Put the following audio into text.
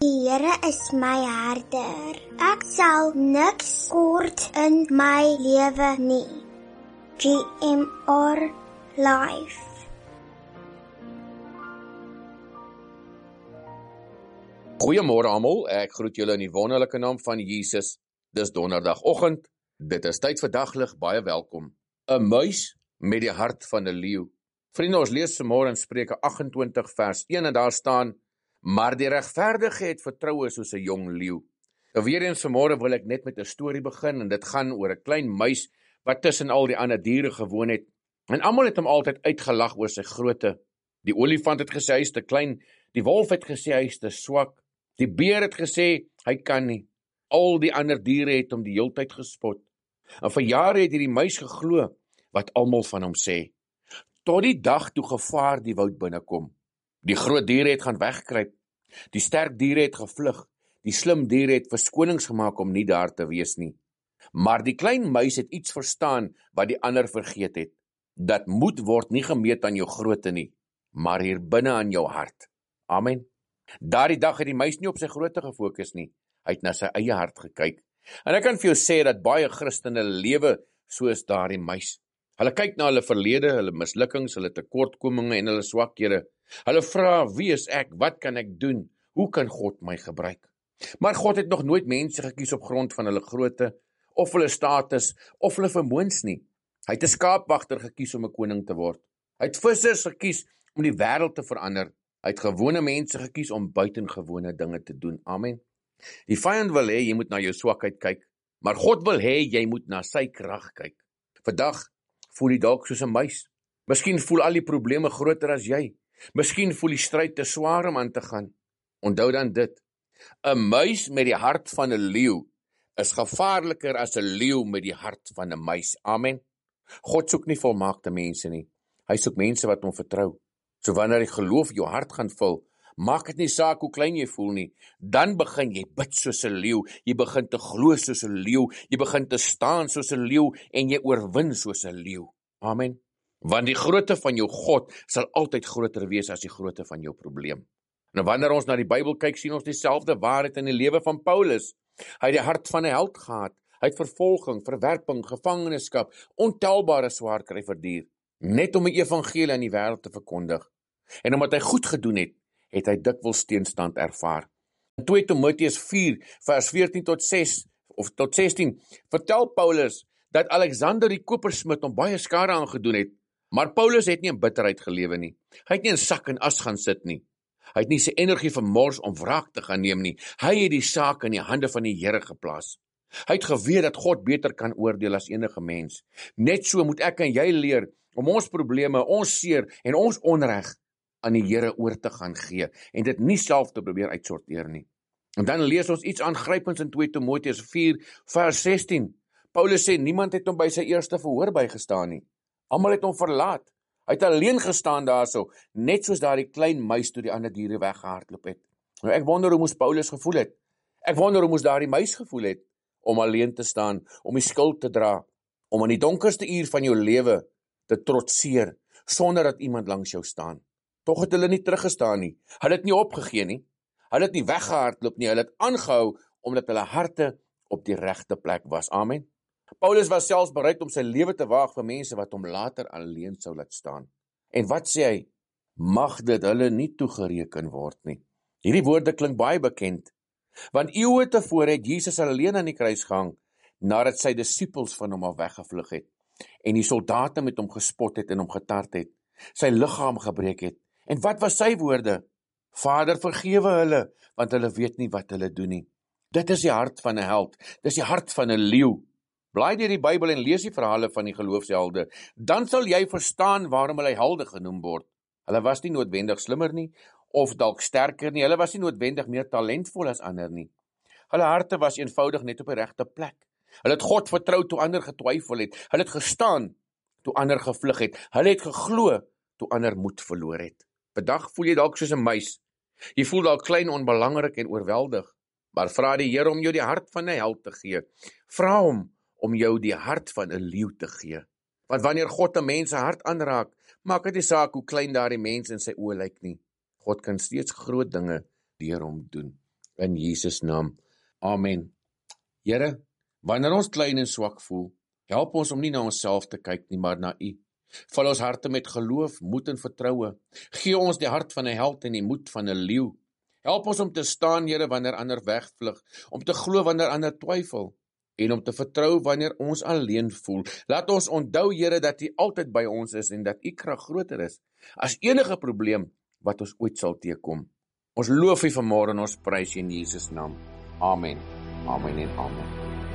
Die Here is my herder. Ek sal niks kort in my lewe nie. GMR Life. Goeiemôre almal, ek groet julle in die wonderlike naam van Jesus. Dis donderdagoggend, dit is tyd vir daglig, baie welkom. 'n Muis met die hart van 'n leeu. Vriende, ons lees vanmôre in Spreuke 28 vers 1 en daar staan: maar die regverdige het vertroue soos 'n jong leeu. Weer eens vanmôre wil ek net met 'n storie begin en dit gaan oor 'n klein muis wat tussen al die ander diere gewoon het. En almal het hom altyd uitgelag oor sy grootte. Die olifant het gesê hy is te klein, die wolf het gesê hy is te swak, die beer het gesê hy kan nie. Al die ander diere het hom die heeltyd gespot. En vir jare het hierdie muis geglo wat almal van hom sê. Tot die dag toe gevaar die woud binnekom. Die groot diere het gaan wegkruip. Die sterk diere het gevlug. Die slim diere het verskonings gemaak om nie daar te wees nie. Maar die klein muis het iets verstaan wat die ander vergeet het. Dat moed word nie gemeet aan jou grootte nie, maar hier binne aan jou hart. Amen. Daardie dag het die muis nie op sy grootte gefokus nie. Hy het na sy eie hart gekyk. En ek kan vir jou sê dat baie Christene lewe soos daardie muis. Hulle kyk na hulle verlede, hulle mislukkings, hulle tekortkominge en hulle swakhede. Hulle vra, wie is ek? Wat kan ek doen? Hoe kan God my gebruik? Maar God het nog nooit mense gekies op grond van hulle grootte, of hulle status, of hulle vermoëns nie. Hy het 'n skaapwagter gekies om 'n koning te word. Hy het vissers gekies om die wêreld te verander. Hy het gewone mense gekies om buitengewone dinge te doen. Amen. Die vyand wil hê jy moet na jou swakheid kyk, maar God wil hê jy moet na sy krag kyk. Vandag voel jy dalk soos 'n muis. Miskien voel al die probleme groter as jy. Miskien voel die stryd te swaar om aan te gaan. Onthou dan dit: 'n muis met die hart van 'n leeu is gevaarliker as 'n leeu met die hart van 'n muis. Amen. God soek nie volmaakte mense nie. Hy soek mense wat hom vertrou. So wanneer die geloof jou hart gaan vul, maak dit nie saak hoe klein jy voel nie, dan begin jy bid soos 'n leeu, jy begin te glo soos 'n leeu, jy begin te staan soos 'n leeu en jy oorwin soos 'n leeu. Amen. Want die grootte van jou God sal altyd groter wees as die grootte van jou probleem. En wanneer ons na die Bybel kyk, sien ons dieselfde waarheid in die lewe van Paulus. Hy het die hart van 'n held gehad. Hy het vervolging, verwerping, gevangenskap, ontelbare swaar kry verduur, net om die evangelie aan die wêreld te verkondig. En omdat hy goed gedoen het, het hy dikwels teenstand ervaar. In 2 Timoteus 4 vers 14 tot 16 vertel Paulus dat Alexander die kopersmid hom baie skade aangedoen het, maar Paulus het nie in bitterheid gelewe nie. Hy het nie in sak en as gaan sit nie. Hy het nie sy energie vermors om wraak te gaan neem nie. Hy het die saak in die hande van die Here geplaas. Hy het geweet dat God beter kan oordeel as enige mens. Net so moet ek en jy leer om ons probleme, ons seer en ons onreg aan die Here oor te gaan gee en dit nie self te probeer uitsorteer nie. En dan lees ons iets aangrypends in 2 Timoteus 4 vers 16. Paulus sê niemand het hom by sy eerste verhoor bygestaan nie. Almal het hom verlaat. Hy het alleen gestaan daarso, net soos daardie klein muis toe die ander diere weggehardloop het. Nou ek wonder hoe moes Paulus gevoel het. Ek wonder hoe moes daardie muis gevoel het om alleen te staan, om die skuld te dra, om in die donkerste uur van jou lewe te trotseer sonder dat iemand langs jou staan. Tog het hulle nie teruggestaan nie. Hulle het nie opgegee nie. Hulle het nie weggehardloop nie. Hulle het aangehou omdat hulle harte op die regte plek was. Amen. Paulus was selfs bereid om sy lewe te waag vir mense wat hom later alleen sou laat staan. En wat sê hy? Mag dit hulle nie toegereken word nie. Hierdie woorde klink baie bekend, want eeue tevore het Jesus alleen aan die kruis gehang, nadat sy disippels van hom af weggevlug het, en die soldate met hom gespot het en hom getart het, sy liggaam gebreek het. En wat was sy woorde? Vader, vergewe hulle, want hulle weet nie wat hulle doen nie. Dit is die hart van 'n held, dis die hart van 'n leeu. Blaai deur die Bybel en lees die verhale van die geloofshelde, dan sal jy verstaan waarom hulle helde genoem word. Hulle was nie noodwendig slimmer nie, of dalk sterker nie, hulle was nie noodwendig meer talentvol as ander nie. Hulle harte was eenvoudig net op die regte plek. Hulle het God vertrou toe ander getwyfel het, hulle het gestaan toe ander gevlug het, hulle het geglo toe ander moed verloor het. Vandag voel jy dalk soos 'n muis. Jy voel dalk klein, onbelangrik en oorweldig, maar vra die Here om jou die hart van 'n held te gee. Vra hom om jou die hart van 'n leeu te gee. Want wanneer God 'n mens se hart aanraak, maak dit nie saak hoe klein daardie mens in sy oë lyk nie. God kan steeds groot dinge deur hom doen. In Jesus naam. Amen. Here, wanneer ons klein en swak voel, help ons om nie na onsself te kyk nie, maar na U. Vul ons harte met geloof, moed en vertroue. Gee ons die hart van 'n held en die moed van 'n leeu. Help ons om te staan, Here, wanneer ander wegvlug, om te glo wanneer ander twyfel, en om te vertrou wanneer ons alleen voel. Laat ons onthou, Here, dat U altyd by ons is en dat U krag groter is as enige probleem wat ons ooit sal teekom. Ons loof U vanmôre en ons prys U in Jesus naam. Amen. Amen en amen.